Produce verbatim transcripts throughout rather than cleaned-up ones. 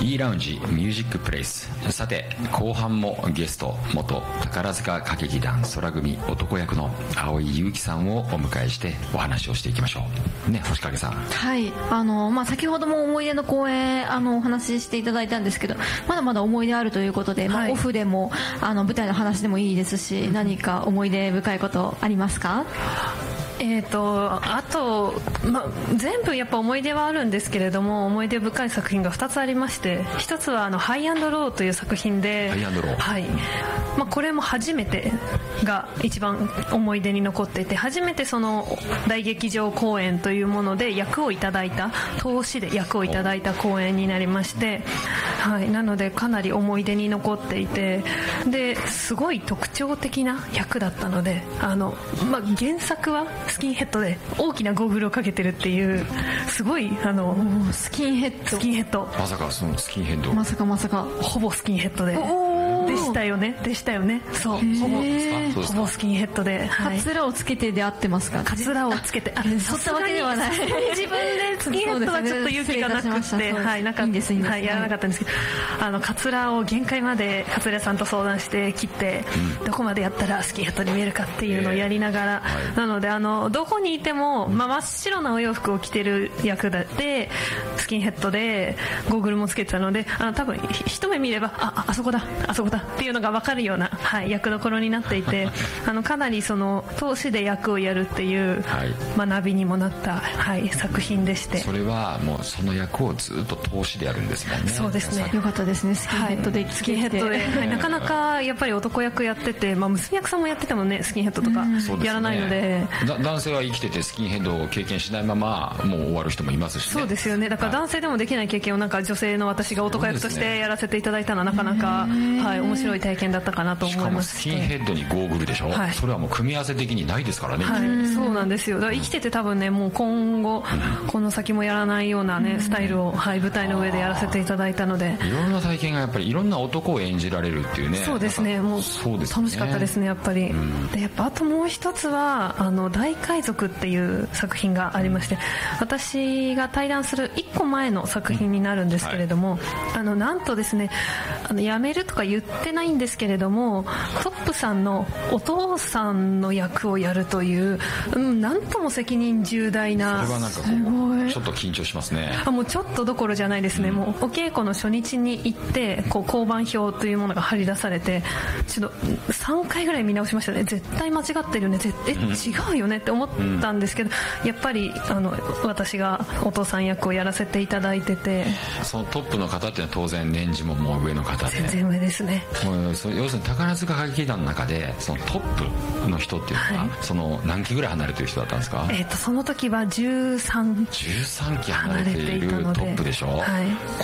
E ラウンジミュージックプレイス。さて後半もゲスト元宝塚歌劇団空組男役の蒼井優樹さんをお迎えしてお話をしていきましょうね。星影さん。 はいあの、まあ、先ほども思い出の公演あのお話ししていただいたんですけど、まだまだ思い出あるということで、まあ、オフでもあの舞台の話でもいいですし、何か思い出深いことありますか？ えーと、あと、まあ、全部やっぱ思い出はあるんですけれども、思い出深い作品がふたつありまして、ひとつはあのハイアンドローという作品で、 ハイアンドロー、 はい、まあ、これも初めてが一番思い出に残っていて、初めてその大劇場公演というもので役をいただいた、投資で役をいただいた公演になりまして、はい、なのでかなり思い出に残っていて、ですごい特徴的な役だったので、あの、まあ、原作はスキンヘッドで大きなゴーグルをかけてるっていう、すごいあのスキンヘッドスキンヘッドまさかそのスキンヘッドまさかまさかほぼスキンヘッドででしたよねでしたよねそうほぼほぼスキンヘッドで、 はい、カツラをつけてで合ってますか？ カツラをつけて、あ、 そったわけではない。 自分でスキンヘッドはちょっと勇気がなくて、はい、なんかいいんですいいんです、はい、やらなかったんですけど、あのカツラを限界までカツラさんと相談して切って、うん、どこまでやったらスキンヘッドに見えるかっていうのをやりながら、はい、なのであのどこにいても、まあ、真っ白なお洋服を着てる役でスキンヘッドでゴーグルもつけてたので、あの多分一目見れば あ, あそこだあそこだっていうのが分かるような、はい、役どころになっていて、あのかなりその投資で役をやるっていう学びにもなった、はい、作品でして、 それはもうその役をずっと投資でやるんですもんね。 そうですね、 よかったですね。スキンヘッドで、はい、 スキンヘッドで、はい、なかなかやっぱり男役やってて、まあ、娘役さんもやっててもねスキンヘッドとかやらないの で, で、ね、 男性は生きててスキンヘッドを経験しないままもう終わる人もいますしね。 そうですよね。だから男性でもできない経験をなんか女性の私が男役としてやらせていただいたのはなかなか、はい、面白い体験だったかなと思います。 しかもスキンヘッドにゴーグルでしょ、はい、それはもう組み合わせ的にないですからね、 はい、そうなんですよ。だから生きてて多分ね、もう今後、うん、この先もやらないようなねスタイルを、はい、舞台の上でやらせていただいたので、 いろんな体験がやっぱりいろんな男を演じられるっていうね。 そうですね、もうそうですね、 楽しかったですねやっぱり、うん、でやっぱあともう一つはあの大海賊っていう作品がありまして、私が対談するいっこまえの作品になるんですけれども、はい、あのなんとですね、あの辞めるとか言ってないんですけれども、トップさんのお父さんの役をやるという、うん、なんとも責任重大な。 それはなんかこうちょっと緊張しますね。 あ、もうちょっとどころじゃないですね、うん、もうお稽古の初日に行ってこう交番表というものが張り出されて、ちょっとさんかいぐらい見直しましたね。絶対間違ってるよね、絶え違うよねって思ったんですけど、うん、やっぱりあの私がお父さん役をやらせていただいてて、 そのトップの方っていうのは当然年次ももう上の方で、 全然上ですね。 もうそ要するに宝塚歌劇団の中でそのトップの人っていうのは、はい、その何期ぐらい離れてる人だったんですか？ えー、とその時はじゅうさんじゅうさんき離れているトップでしょ、はい、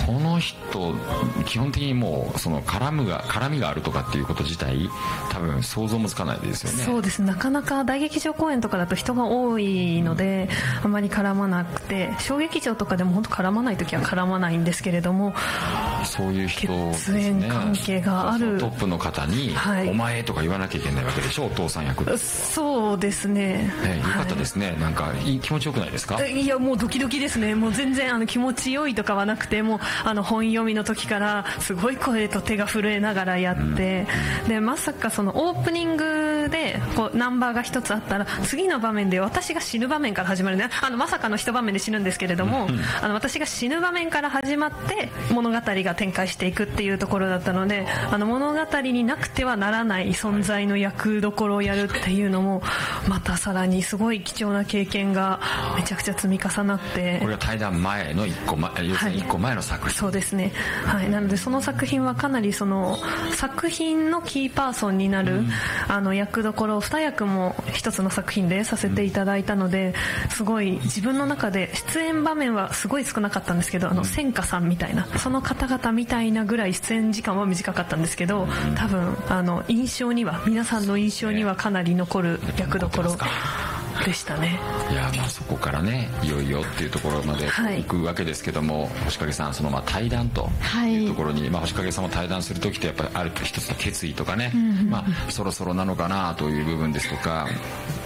この人基本的にもうその絡むが絡みがあるとかっていうこと自体多分想像もつかないですよね。 そうです、なかなか大劇場公演とかだと人が多いので、うん、あまり絡まなくて、小劇場とかでも本当絡まない時は絡まないんですけれども、 そういう人ですね、 血縁関係があるトップの方に、はい、お前とか言わなきゃいけないわけでしょ、お父さん役で。 そうですね、 ね、よかったですね、はい、なんかいい気持ちよくないですか？ いやもうドキドキですね。もう全然あの気持ちよいとかはなくて、もうあの本読みの時からすごい声と手が震えながらやって、うん、でまさかそのオープニングでこうナンバーが一つあったら次の場面で私が死ぬ場面から始まるね。あのまさかの一場面で死ぬんですけれども、うん、あの私が死ぬ場面から始まって物語が展開していくっていうところだったので、あの物語になくてはならない存在の役どころをやるっていうのもまたさらにすごい貴重な経験がめちゃくちゃ積み重なって、 これは対談前のいっこまえ、要するにいっこまえの作品、はい、 そうですね、はい、なのでその作品はかなりその作品のキーパーソンになる、うん、あの役どころをに役も一つの作品でさせていただいたので、すごい自分の中で出演場面はすごい少なかったんですけど、あの千佳さんみたいなその方々みたいなぐらい出演時間は短かったんですけど、多分あの印象には皆さんの印象にはかなり残る役どころでしたね。 いや、まあそこからねいよいよっていうところまで行くわけですけども、はい、星影さん、そのまあ対談というところに、はい、まあ、星影さんも対談する時ってやっぱりある一つの決意とかね、うんうん、まあ、そろそろなのかなという部分ですとか、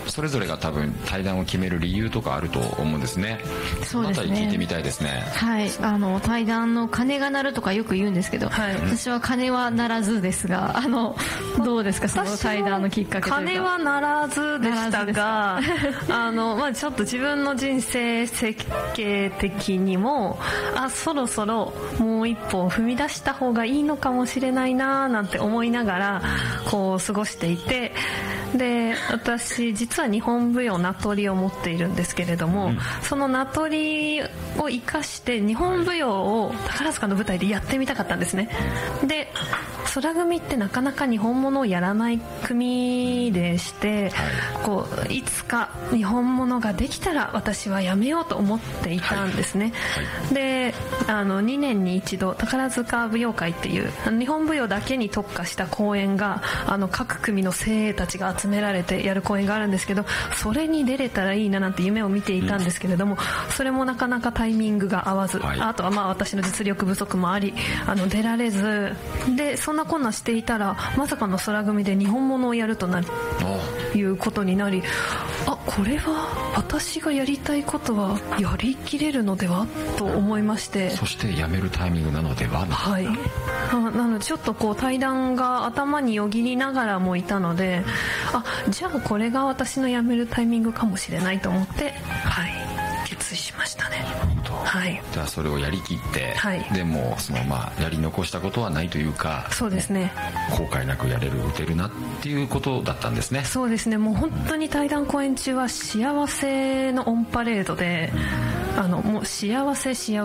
それぞれが多分対談を決める理由とかあると思うんですね。 そうですね、 そのあたり聞いてみたいですね。 はい、あの対談の鐘が鳴るとかよく言うんですけど、はい、私は鐘は鳴らずですが、あのどうですか、その対談のきっかけというか。 鐘は鳴らずでしたがあの、まあ、ちょっと自分の人生設計的にもあそろそろもう一歩踏み出した方がいいのかもしれないななんて思いながらこう過ごしていて、で私実は日本舞踊名取を持っているんですけれども、うん、その名取を生かして日本舞踊を宝塚の舞台でやってみたかったんですね。で空組ってなかなか日本物をやらない組でして、こういつか日本物ができたら私はやめようと思っていたんですね、はいはい、であのにねんに一度宝塚舞踊会っていう日本舞踊だけに特化した公演があの各組の精鋭たちが集められてやる公演があるんですけど、それに出れたらいいななんて夢を見ていたんですけれども、それもなかなかタイミングが合わず、はい、あとはまあ私の実力不足もありあの出られずで、そんなこんなしていたらまさかの空組で日本物をやるとなるいうことになり、あこれは私がやりたいことはやりきれるのではと思いまして、 そして辞めるタイミングなのでは、 はい、なのでちょっとこう対談が頭によぎりながらもいたので、あじゃあこれが私の辞めるタイミングかもしれないと思って、はい、決意しましたね。はい、 じゃあそれをやりきって、はい、でもその、まあ、やり残したことはないというか、 そうですね、 後悔なくやれる打てるなっていうことだったんですね。 そうですね、もう本当に対談公演中は幸せのオンパレードで、うん、あのもう幸せ幸せ